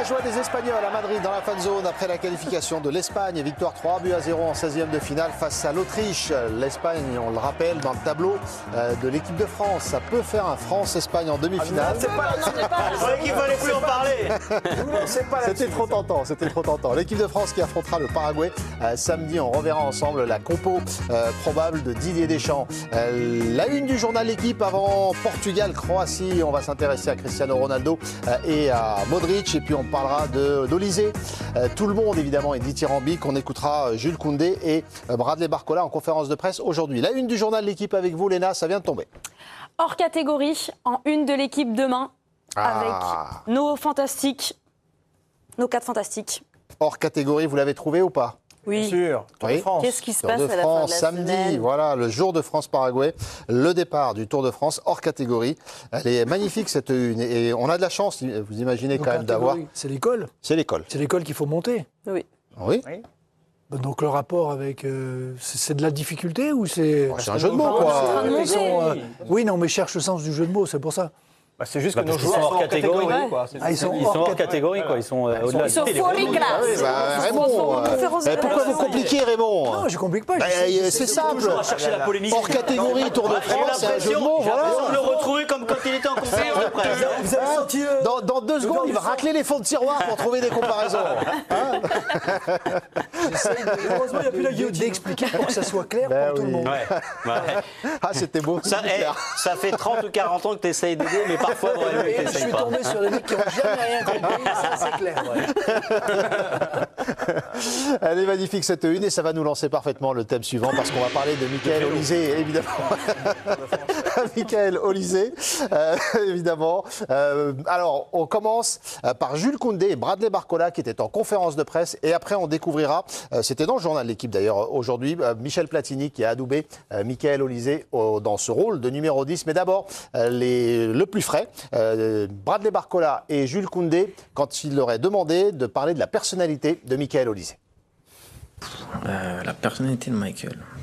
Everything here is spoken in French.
joie des Espagnols à Madrid dans la fan zone après la qualification de l'Espagne. Victoire 3-0 en 16e de finale face à l'Autriche. L'Espagne, on le rappelle, dans le tableau de l'équipe de France. Ça peut faire un France-Espagne en demi-finale. Je croyais qu'il ne fallait plus en parler. C'était trop tentant, c'était trop tentant. L'équipe de France qui affrontera le Paraguay samedi. On reverra ensemble la compo probable de Didier Deschamps. La une du journal L'équipe avant Portugal-Croatie. On va s'intéresser à Cristiano Ronaldo et à Modric. Et puis on parlera d'Olysée. Tout le monde évidemment est dithyrambique. On écoutera Jules Koundé et Bradley Barcola en conférence de presse aujourd'hui. La une du journal L'équipe avec vous, Léna, ça vient de tomber. Hors catégorie, en une de l'équipe demain, avec nos fantastiques, nos 4 fantastiques. Hors catégorie, vous l'avez trouvé ou pas ? Oui. Bien sûr, Tour de France. Qu'est-ce qui se Tour passe de à la fin de France, la samedi, semaine ? voilà, le jour de France-Paraguay, le départ du Tour de France hors catégorie. Elle est magnifique cette une et on a de la chance, vous imaginez quand même d'avoir. C'est l'école. C'est l'école. C'est l'école qu'il faut monter. Oui. Oui. Donc le rapport avec... c'est de la difficulté ou c'est... C'est un jeu de mots, quoi. Ils sont, oui, non, mais cherche le sens du jeu de mots, c'est pour ça. Bah, c'est juste que nos parce qu'ils joueurs sont sont hors hors catégorie. catégorie. Quoi. Ils sont hors catégorie, quoi. Ils sont au-delà. Ils sont folie classe. Ah oui, bah, Raymond, pourquoi vous compliquez, Raymond ? Non, je complique pas. C'est simple. Toujours à chercher la polémique. Hors catégorie, Tour de France, c'est un jeu de mots, J'ai l'impression de voilà. le retrouver comme quand il était en conférence de presse. Vous avez senti... Dans 2 secondes, il va racler les fonds de tiroir pour trouver des comparaisons. Hein ? Heureusement, il n'y a plus la guillotine. D'expliquer pour que ça soit clair pour tout le monde. Ouais. Ah, c'était beau. Ça fait 30 ou 40 ans que tu essayes d'aider, mais parfois, vraiment, tu Et je n'essayes suis pas. tombé sur des mecs qui n'ont jamais rien compris, ça c'est clair. Elle est magnifique cette une et ça va nous lancer parfaitement le thème suivant parce qu'on va parler de Michael Olysée, évidemment. Michael Olysée, évidemment. Alors, on commence par Jules Koundé et Bradley Barcola qui étaient en conférence de presse et après on découvrira, c'était dans le journal de l'équipe d'ailleurs aujourd'hui, Michel Platini qui a adoubé Michael Olysée dans ce rôle de numéro 10. Mais d'abord, le plus frais, Bradley Barcola et Jules Koundé quand il leur est demandé de parler de la personnalité de Michael Olysée. La personnalité de Michael.